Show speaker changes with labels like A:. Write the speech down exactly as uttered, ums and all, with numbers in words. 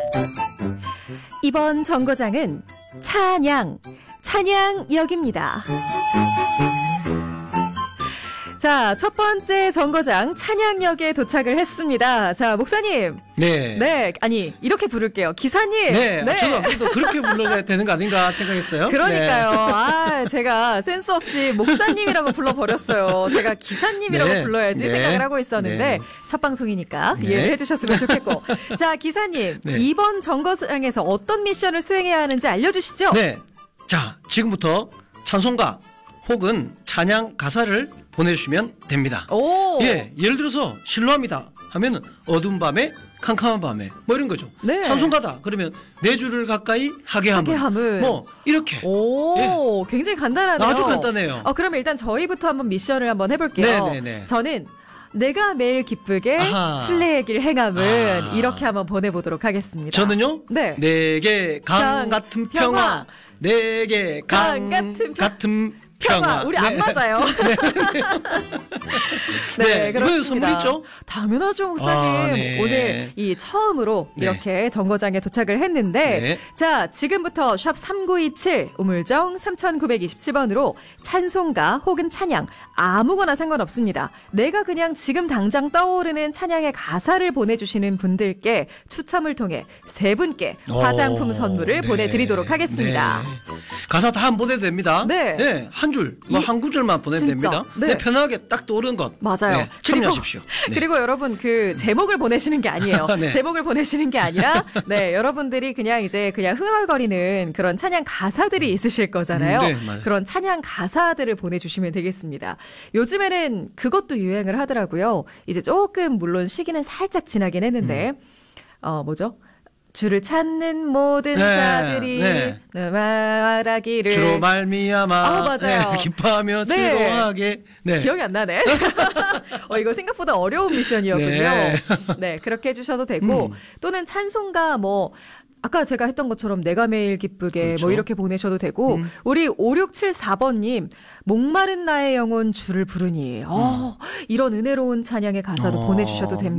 A: 이번 정거장은 찬양, 찬양역입니다. 자, 첫 번째 정거장 찬양역에 도착을 했습니다. 자, 목사님.
B: 네.
A: 네, 아니 이렇게 부를게요. 기사님.
B: 네.
A: 네.
B: 저도 아무래도 그렇게 불러야 되는 거 아닌가 생각했어요.
A: 그러니까요.
B: 네.
A: 아, 제가 센스 없이 목사님이라고 불러버렸어요. 제가 기사님이라고
B: 네.
A: 불러야지
B: 네.
A: 생각을 하고 있었는데
B: 네.
A: 첫 방송이니까
B: 네.
A: 이해를 해주셨으면 좋겠고. 자, 기사님.
B: 네.
A: 이번 정거장에서 어떤 미션을 수행해야 하는지 알려주시죠.
B: 네. 자, 지금부터 찬송가 혹은 찬양 가사를 보내주시면 됩니다.
A: 오.
B: 예, 예를 들어서 실로합니다 하면은 어두운 밤에 캄캄한 밤에 뭐 이런 거죠.
A: 네.
B: 찬송가다 그러면 네 줄을 가까이 하게 함은,
A: 하게 함은.
B: 뭐 이렇게.
A: 오, 예. 굉장히 간단하네요.
B: 아주 간단해요.
A: 어, 그러면 일단 저희부터 한번 미션을 한번 해볼게요.
B: 네네네.
A: 저는 내가 매일 기쁘게
B: 아하.
A: 순례의 길 행함은
B: 아.
A: 이렇게 한번 보내보도록 하겠습니다.
B: 저는요.
A: 네.
B: 내게 강
A: 강
B: 같은
A: 평화.
B: 평화. 내게 강,
A: 강 같은 평-
B: 같은
A: 평화.
B: 평화.
A: 우리 안
B: 네.
A: 맞아요.
B: 네,
A: 네,
B: 이번에
A: 그렇습니다.
B: 선물 있죠?
A: 당연하죠, 목사님.
B: 아, 네.
A: 오늘 이 처음으로
B: 네.
A: 이렇게 정거장에 도착을 했는데,
B: 네.
A: 자, 지금부터 샵 삼구이칠 우물정 삼구이칠 번으로 찬송가 혹은 찬양 아무거나 상관없습니다. 내가 그냥 지금 당장 떠오르는 찬양의 가사를 보내주시는 분들께 추첨을 통해 세 분께 화장품
B: 오,
A: 선물을
B: 네.
A: 보내드리도록 하겠습니다.
B: 네. 가사 다 안 보내도 됩니다.
A: 네.
B: 한 줄, 뭐
A: 이-
B: 한 구절만 보내도
A: 진짜.
B: 됩니다.
A: 네.
B: 네, 편하게 딱 떠오르는 것.
A: 맞아요.
B: 네, 참여하십시오.
A: 그리고,
B: 네.
A: 그리고 여러분 그 제목을 보내시는 게 아니에요.
B: 네.
A: 제목을 보내시는 게 아니라 네 여러분들이 그냥 이제 그냥 흥얼거리는 그런 찬양 가사들이 있으실 거잖아요.
B: 음, 네, 맞아요.
A: 그런 찬양 가사들을 보내주시면 되겠습니다. 요즘에는 그것도 유행을 하더라고요. 이제 조금 물론 시기는 살짝 지나긴 했는데
B: 음.
A: 어 뭐죠? 주를 찾는 모든
B: 네,
A: 자들이
B: 네.
A: 말하기를
B: 주로 말미암아
A: 아, 맞아요.
B: 네, 기뻐하며
A: 네.
B: 즐거워하게. 네.
A: 기억이 안 나네. 어, 이거 생각보다 어려운 미션이었군요. 네,
B: 네.
A: 그렇게 해주셔도 되고,
B: 음.
A: 또는 찬송가 뭐, 아까 제가 했던 것처럼 내가 매일 기쁘게
B: 그렇죠.
A: 뭐 이렇게 보내셔도 되고,
B: 음.
A: 우리 오육칠사 번님, 목마른 나의 영혼 주를 부르니, 어, 이런 은혜로운 찬양의 가사도
B: 어.
A: 보내주셔도 됩니다.